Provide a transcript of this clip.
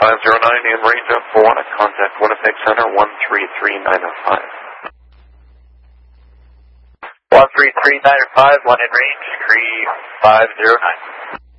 509 in range up for one. Contact Winnipeg Center 133905. 133905, one in range, Cree 509.